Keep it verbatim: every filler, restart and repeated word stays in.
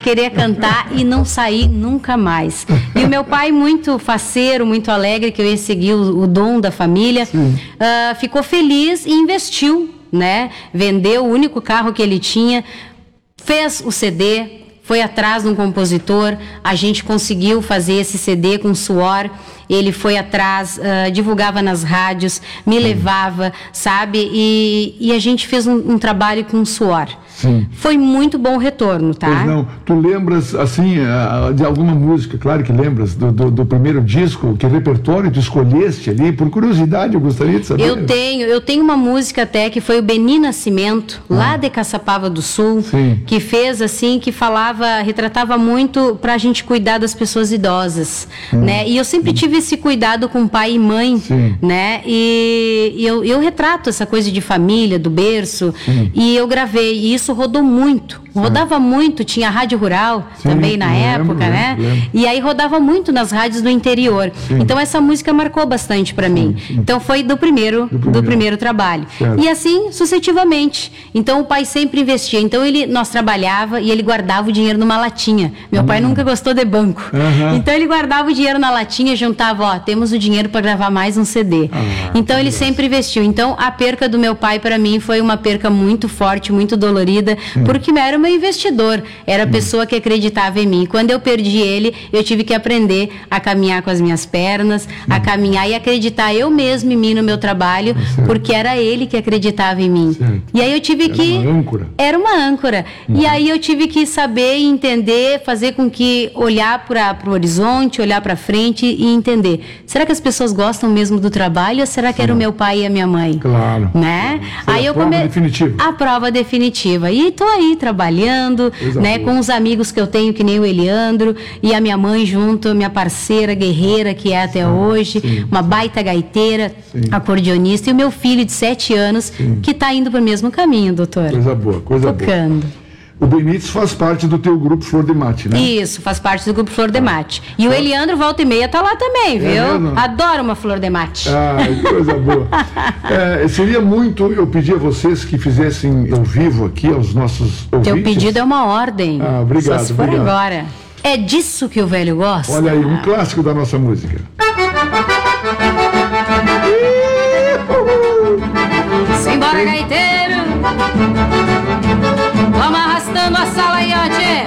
querer cantar e não sair nunca mais. E o meu pai, muito faceiro, muito alegre, que eu ia seguir o, o dom da família, uh, ficou feliz e investiu, né? Vendeu o único carro que ele tinha, fez o C D, foi atrás de um compositor, a gente conseguiu fazer esse C D com suor, ele foi atrás, uh, divulgava nas rádios, me levava, sabe? E, e a gente fez um, um trabalho com suor. Sim. Foi muito bom o retorno, tá? Pois não. Tu lembras, assim, de alguma música, claro que lembras, do, do, do primeiro disco, que repertório tu escolheste ali? Por curiosidade, eu gostaria de saber. Eu tenho, eu tenho uma música até que foi o Beni Nascimento, ah. lá de Caçapava do Sul, Sim. que fez, assim, que falava, retratava muito pra gente cuidar das pessoas idosas, hum. né? E eu sempre Sim. tive esse cuidado com pai e mãe, Sim. né? E, e eu, eu retrato essa coisa de família, do berço, Sim. e eu gravei, e isso rodou muito, rodava Sim. muito, tinha rádio rural Sim, também na lembro, época, né? Lembro, lembro. E aí rodava muito nas rádios do interior. Sim. Então essa música marcou bastante para mim. Sim. Então foi do primeiro, do primeiro, do primeiro trabalho. Certo. E assim sucessivamente. Então o pai sempre investia. Então ele, nós trabalhava e ele guardava o dinheiro numa latinha. Meu uhum. pai nunca gostou de banco. Uhum. Então ele guardava o dinheiro na latinha, juntava, ó, temos o dinheiro para gravar mais um C D. Ah, então ele sempre investiu. Então a perca do meu pai para mim foi uma perca muito forte, muito dolorida. Hum. Porque era meu investidor, era a hum. pessoa que acreditava em mim. Quando eu perdi ele, eu tive que aprender a caminhar com as minhas pernas, hum. a caminhar e acreditar eu mesmo em mim, no meu trabalho, certo. porque era ele que acreditava em mim. Certo. E aí eu tive era que... Era uma âncora. Era uma âncora. Hum. E aí eu tive que saber e entender, fazer com que olhar para o horizonte, olhar para frente e entender. Será que as pessoas gostam mesmo do trabalho ou será que era o meu pai e a minha mãe? Claro. Né? Foi aí a eu prova come... definitiva. A prova definitiva. E tô aí trabalhando, Exato. né, com os amigos que eu tenho, que nem o Eliandro, e a minha mãe junto, minha parceira guerreira, que é até sim, hoje, sim, uma sim. baita gaiteira, sim. acordeonista, e o meu filho de sete anos, sim. que está indo para o mesmo caminho, doutor. Coisa boa, coisa Tocando. boa. O Benítez faz parte do teu grupo Flor de Mate, né? Isso, faz parte do grupo Flor de Mate. E ah. o Eliandro, volta e meia, tá lá também, viu? É Adoro uma Flor de Mate. Ah, que coisa boa. É, seria muito eu pedir a vocês que fizessem ao vivo aqui aos nossos ouvintes. Teu pedido é uma ordem. Ah, obrigado. Só se for obrigado. agora. É disso que o velho gosta? Olha aí, um clássico da nossa música.